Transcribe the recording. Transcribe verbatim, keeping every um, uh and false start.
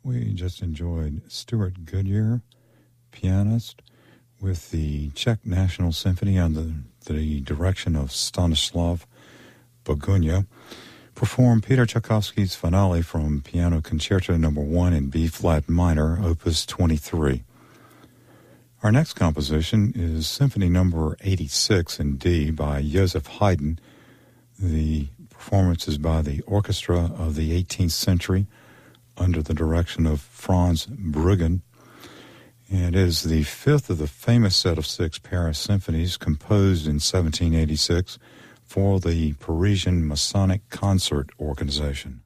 We just enjoyed Stuart Goodyear, pianist, with the Czech National Symphony under the direction of Stanislav Bogunia, perform Peter Tchaikovsky's finale from Piano Concerto Number One in B-flat minor, Opus twenty-three. Our next composition is Symphony Number eighty-six in D by Joseph Haydn. The performance is by the Orchestra of the eighteenth Century under the direction of Franz Bruggen. And it is the fifth of the famous set of six Paris symphonies composed in seventeen eighty-six for the Parisian Masonic Concert Organization.